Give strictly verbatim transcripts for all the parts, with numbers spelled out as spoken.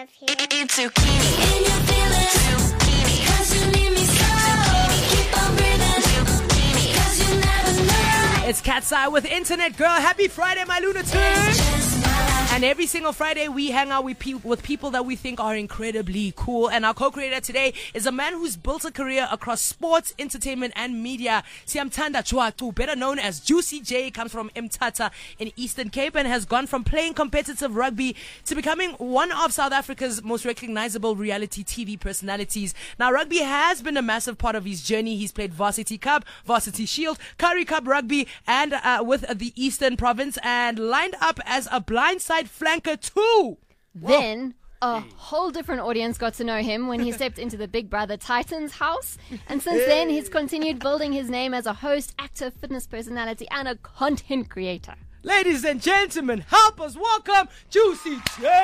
Live here. It's zucchini. In your feelings. Zucchini. Cause you need me so. Keep on breathing. Zucchini. Cause you never know. It's Cat's Eye with Internet Girl. Happy Friday, my lunatic. And every single Friday, we hang out with, pe- with people that we think are incredibly cool. And our co-creator today is a man who's built a career across sports, entertainment, and media. Siyamthanda Chwatu, better known as Juicy J, comes from Mthatha in Eastern Cape and has gone from playing competitive rugby to becoming one of South Africa's most recognizable reality T V personalities. Now, rugby has been a massive part of his journey. He's played Varsity Cup, Varsity Shield, Currie Cup Rugby, and uh, with the Eastern Province, and lined up as a blindside flanker too. Then a whole different audience got to know him when he stepped into the Big Brother Titans house. And since then, he's continued building his name as a host, actor, fitness personality, and a content creator. Ladies and gentlemen, help us welcome Juicy J.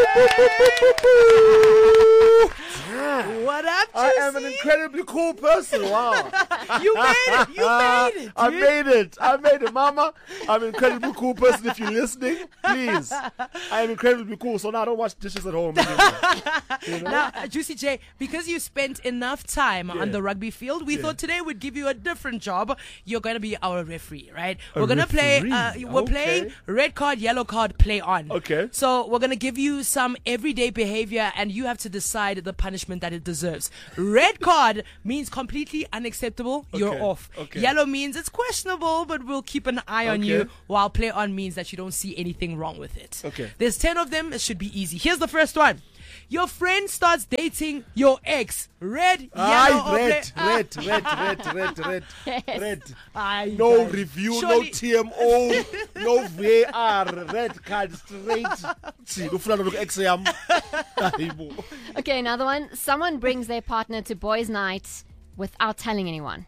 What up, Juicy? I am an incredibly cool person. Wow. You made it. You made it. I dude. made it. I made it, Mama. I'm an incredibly cool person. If you're listening, please. I am incredibly cool. So now I don't wash dishes at home. You know? Now, uh, Juicy J, because you spent enough time Yeah. on the rugby field, we Yeah. thought today we'd give you a different job. You're going to be our referee, right? A we're going to play, referee? uh, we're Okay. playing red card, yellow card, play on. Okay. So we're going to give you some everyday behavior and you have to decide the punishment that it deserves. Red card means completely unacceptable. You're Okay. off. Okay. Yellow means it's questionable, but we'll keep an eye on Okay. you, while play on means that you don't see anything wrong with it. Okay. There's ten of them. It should be easy. Here's the first one. Your friend starts dating your ex. Red, yellow, Aye, or red, play- red, red, red, red, red, Yes. red. Aye, No guys. review, Surely- no T M O, no V R, red card straight. See, ufuna lo ex yam. Hayibo. Okay, another one. Someone brings their partner to boys' night without telling anyone.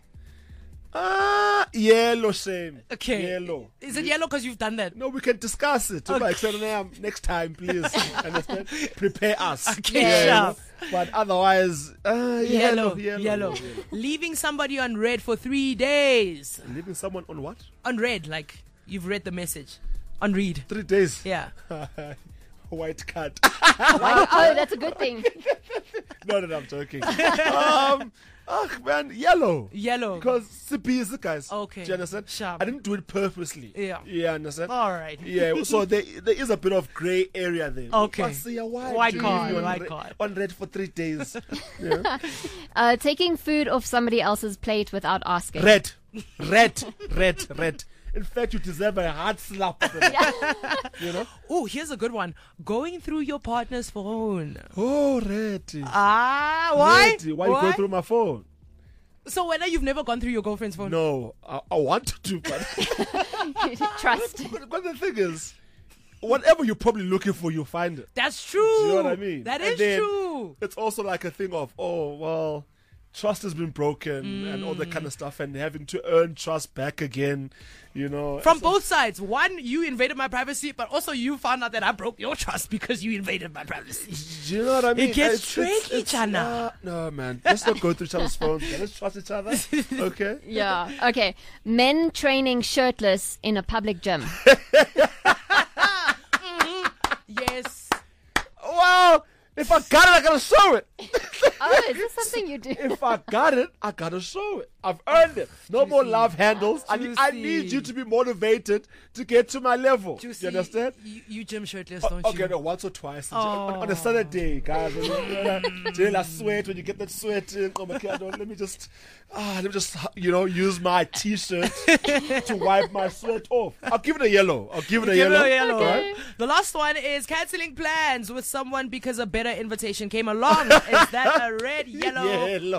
Ah, yellow shame. Okay. Yellow. Is it yellow because you've done that? No, we can discuss it. Okay. Okay. Next time, please. Understand? Prepare us. Okay, Yeah, sharp. you know? But otherwise, uh, Yellow, yellow, yellow, yellow, Leaving somebody on red for three days. Leaving someone on what? On red, like you've read the message. On read. Three days. Yeah. White card. Oh, that's a good thing. no, no, no, I'm joking. um, oh man, yellow. Yellow. Because C P is the guys. Okay. Do you understand? Sharp. I didn't do it purposely. Yeah. Yeah, understand? All right. Yeah, so there, there is a bit of grey area there. Okay. But see, why White do you card, leave me on white red- card. On red for three days. Yeah. Uh, taking food off somebody else's plate without asking. Red, red, red, red. In fact, you deserve a hard slap. For that. You know? Oh, here's a good one. Going through your partner's phone. Oh, red. Ah, why? Red. Why, you go through my phone? So whether you've never gone through your girlfriend's phone? No, I, I want to, but, Trust. but, but the thing is, whatever you're probably looking for, you find it. That's true. Do you know what I mean? That And is then true. It's also like a thing of, oh, well, trust has been broken Mm. and all that kind of stuff, and having to earn trust back again, you know. From So- both sides. One, you invaded my privacy, but also you found out that I broke your trust because you invaded my privacy. Do you know what I mean? gets tricky, Chana. uh, no, man. Let's not go through each other's phones. Let's trust each other. Okay? Yeah. Okay. Men training shirtless in a public gym. Yes. Well, if I got it, I gotta show it. Oh, is this something you do? If I got it, I gotta show it. I've earned it. No more love handles. I need, I Juicy. need you to be motivated to get to my level. Juicy, You understand? You, you gym shirtless, O- don't okay, you? no, once or twice. Oh. On, on a Saturday, guys. When you, do you like sweat, when you get that sweat in, oh my God, no, let me just, ah, let me just, you know, use my t-shirt to wipe my sweat off. I'll give it a yellow. I'll give it a Give it yellow. a yellow. Right? The last one is cancelling plans with someone because a better invitation came along. Is that a red, yellow? Yellow.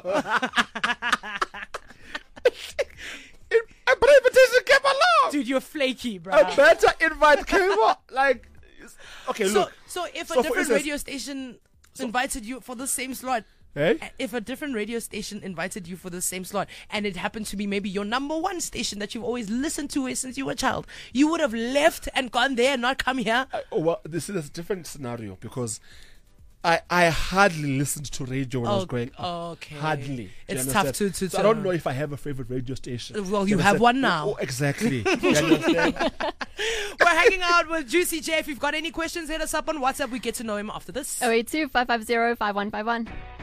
A better invitation came along. Dude, you're flaky, bro. A better invite came up. Like, okay, So, look. so if So a for different instance- radio station invited you for the same slot, Hey? if a different radio station invited you for the same slot, and it happened to be maybe your number one station that you've always listened to since you were a child, you would have left and gone there and not come here. I, oh, well, this is a different scenario because I, I hardly listened to radio when I was Oh, growing up. okay. Hardly. Do you It's tough understand? to- to- So I to- don't know if I have a favorite radio station. Well, Do you have understand? one now. Oh, exactly. Do you understand? We're hanging out with Juicy J. If you've got any questions, hit us up on WhatsApp. We get to know him after this. oh eight two, five five zero, five one five one.